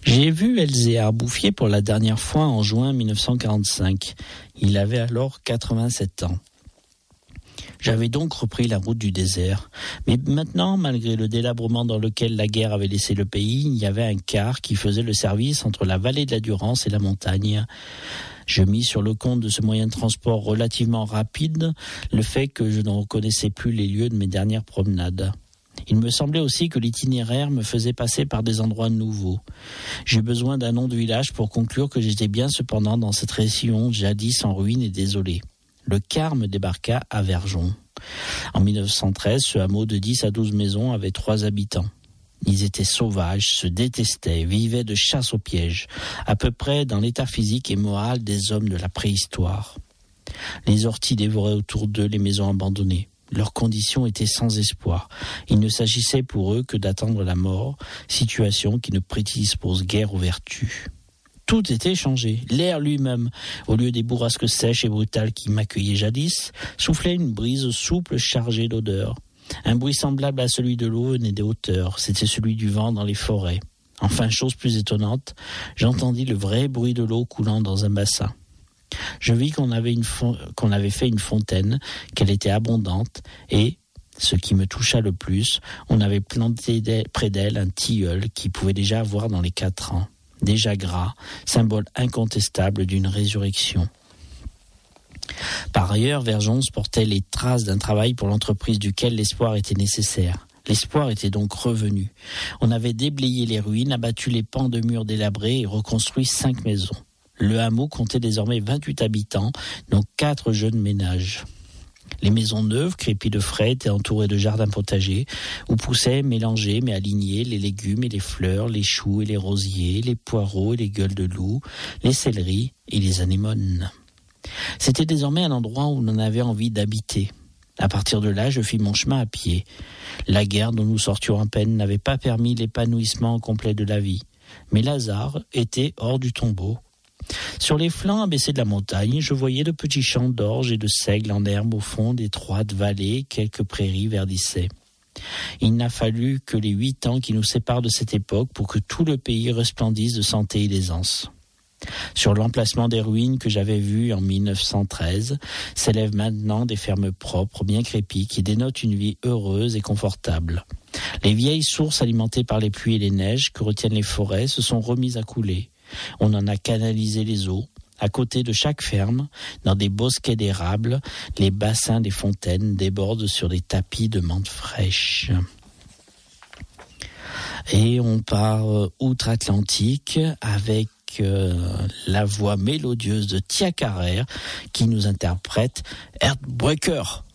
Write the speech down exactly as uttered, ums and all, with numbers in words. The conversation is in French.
J'ai vu Elzéar Bouffier pour la dernière fois en juin mille neuf cent quarante-cinq. Il avait alors quatre-vingt-sept ans. J'avais donc repris la route du désert. Mais maintenant, malgré le délabrement dans lequel la guerre avait laissé le pays, il y avait un car qui faisait le service entre la vallée de la Durance et la montagne. Je mis sur le compte de ce moyen de transport relativement rapide le fait que je ne reconnaissais plus les lieux de mes dernières promenades. Il me semblait aussi que l'itinéraire me faisait passer par des endroits nouveaux. J'ai besoin d'un nom de village pour conclure que j'étais bien cependant dans cette région jadis en ruine et désolée. Le car me débarqua à Verjon. En mille neuf cent treize, ce hameau de dix à douze maisons avait trois habitants. Ils étaient sauvages, se détestaient, vivaient de chasse au piège, à peu près dans l'état physique et moral des hommes de la préhistoire. Les orties dévoraient autour d'eux les maisons abandonnées. Leurs conditions étaient sans espoir. Il ne s'agissait pour eux que d'attendre la mort, situation qui ne prédispose guère aux vertus. Tout était changé. L'air lui-même, au lieu des bourrasques sèches et brutales qui m'accueillaient jadis, soufflait une brise souple chargée d'odeurs. Un bruit semblable à celui de l'eau venait des hauteurs. C'était celui du vent dans les forêts. Enfin, chose plus étonnante, j'entendis le vrai bruit de l'eau coulant dans un bassin. Je vis qu'on avait, une fo- qu'on avait fait une fontaine, qu'elle était abondante, et, ce qui me toucha le plus, on avait planté près d'elle un tilleul qui pouvait déjà avoir dans les quatre ans. Déjà gras, symbole incontestable d'une résurrection. Par ailleurs, Verjon portait les traces d'un travail pour l'entreprise duquel l'espoir était nécessaire. L'espoir était donc revenu. On avait déblayé les ruines, abattu les pans de murs délabrés et reconstruit cinq maisons. Le hameau comptait désormais vingt-huit habitants, dont quatre jeunes ménages. Les maisons neuves, crépies de frais, étaient entourées de jardins potagers où poussaient, mélangés mais alignés, les légumes et les fleurs, les choux et les rosiers, les poireaux et les gueules de loup, les céleris et les anémones. C'était désormais un endroit où l'on avait envie d'habiter. À partir de là, je fis mon chemin à pied. La guerre dont nous sortions à peine n'avait pas permis l'épanouissement complet de la vie. Mais Lazare était hors du tombeau. Sur les flancs abaissés de la montagne, je voyais de petits champs d'orge et de seigle en herbe au fond d'étroites vallées, quelques prairies verdissaient. Il n'a fallu que les huit ans qui nous séparent de cette époque pour que tout le pays resplendisse de santé et d'aisance. Sur l'emplacement des ruines que j'avais vues en mille neuf cent treize, s'élèvent maintenant des fermes propres, bien crépies, qui dénotent une vie heureuse et confortable. Les vieilles sources alimentées par les pluies et les neiges que retiennent les forêts se sont remises à couler. On en a canalisé les eaux. À côté de chaque ferme, dans des bosquets d'érables, les bassins des fontaines débordent sur des tapis de menthe fraîche. Et on part outre-Atlantique avec euh, la voix mélodieuse de Tia Carrère qui nous interprète Heartbreaker.